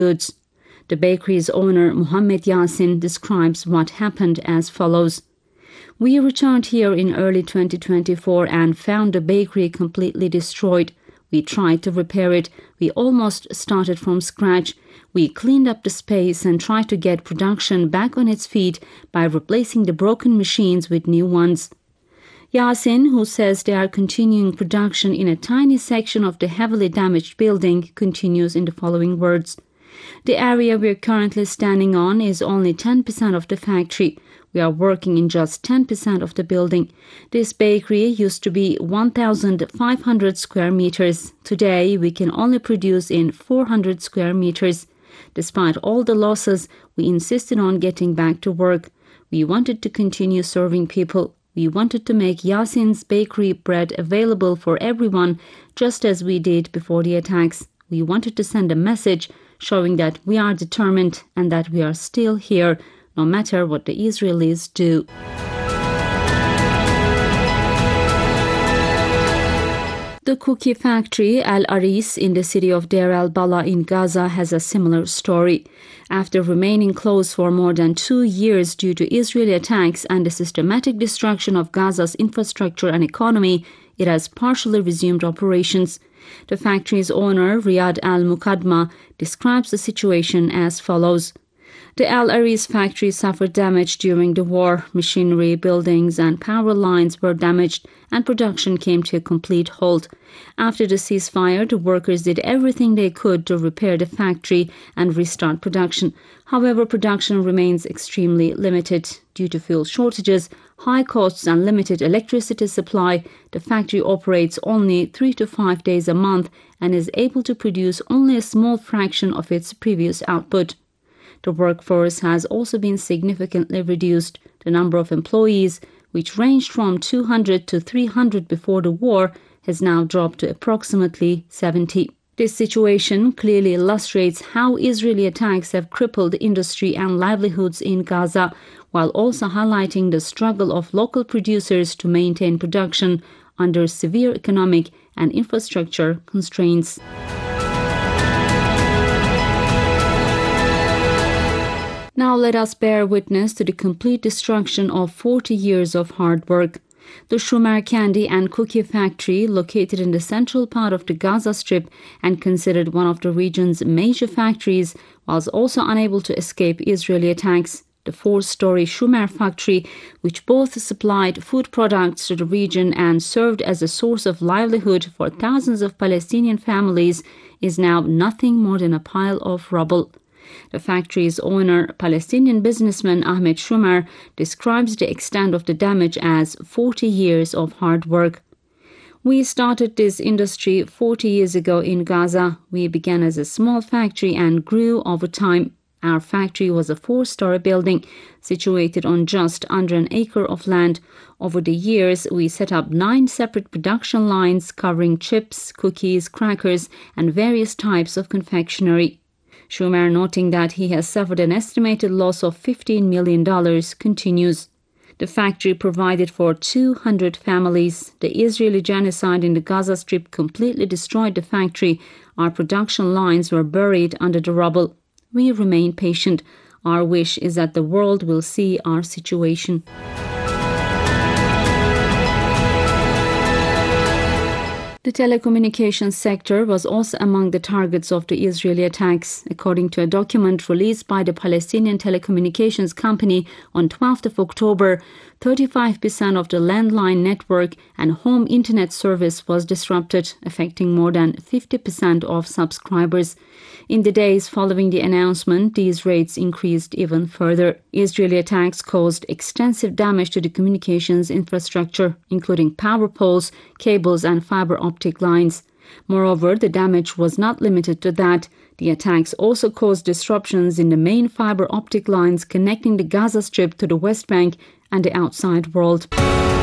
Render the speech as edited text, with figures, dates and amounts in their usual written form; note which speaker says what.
Speaker 1: goods. The bakery's owner, Mohammed Yassin, describes what happened as follows. We returned here in early 2024 and found the bakery completely destroyed. We tried to repair it. We almost started from scratch. We cleaned up the space and tried to get production back on its feet by replacing the broken machines with new ones. Yassin, who says they are continuing production in a tiny section of the heavily damaged building, continues in the following words. The area we're currently standing on is only 10% of the factory. We are working in just 10% of the building. This bakery used to be 1,500 square meters. Today, we can only produce in 400 square meters. Despite all the losses, we insisted on getting back to work. We wanted to continue serving people. We wanted to make Yassin's bakery bread available for everyone, just as we did before the attacks. We wanted to send a message showing that we are determined and that we are still here, no matter what the Israelis do. The cookie factory Al Aris in the city of Deir al-Bala in Gaza has a similar story. After remaining closed for more than 2 years due to Israeli attacks and the systematic destruction of Gaza's infrastructure and economy, it has partially resumed operations. The factory's owner, Riyad al-Muqaddma, describes the situation as follows. The Al Aris factory suffered damage during the war. Machinery, buildings, and power lines were damaged, and production came to a complete halt. After the ceasefire, the workers did everything they could to repair the factory and restart production. However, production remains extremely limited. Due to fuel shortages, high costs, and limited electricity supply, the factory operates only 3 to 5 days a month and is able to produce only a small fraction of its previous output. The workforce has also been significantly reduced. The number of employees, which ranged from 200 to 300 before the war, has now dropped to approximately 70. This situation clearly illustrates how Israeli attacks have crippled industry and livelihoods in Gaza, while also highlighting the struggle of local producers to maintain production under severe economic and infrastructure constraints. Now let us bear witness to the complete destruction of 40 years of hard work. The Shumer candy and cookie factory, located in the central part of the Gaza Strip and considered one of the region's major factories, was also unable to escape Israeli attacks. The 4-story Shumer factory, which both supplied food products to the region and served as a source of livelihood for thousands of Palestinian families, is now nothing more than a pile of rubble. The factory's owner, Palestinian businessman Ahmed Shumer, describes the extent of the damage as 40 years of hard work. We started this industry 40 years ago in Gaza. We began as a small factory and grew over time. Our factory was a 4-story building situated on just under an acre of land. Over the years, we set up 9 separate production lines covering chips, cookies, crackers, and various types of confectionery. Shumer, noting that he has suffered an estimated loss of $15 million, continues. The factory provided for 200 families. The Israeli genocide in the Gaza Strip completely destroyed the factory. Our production lines were buried under the rubble. We remain patient. Our wish is that the world will see our situation. The telecommunications sector was also among the targets of the Israeli attacks. According to a document released by the Palestinian telecommunications company on 12th of October, 35% of the landline network and home internet service was disrupted, affecting more than 50% of subscribers. In the days following the announcement, these rates increased even further. Israeli attacks caused extensive damage to the communications infrastructure, including power poles, cables, and fiber optic lines. Moreover, the damage was not limited to that. The attacks also caused disruptions in the main fiber optic lines connecting the Gaza Strip to the West Bank and the outside world.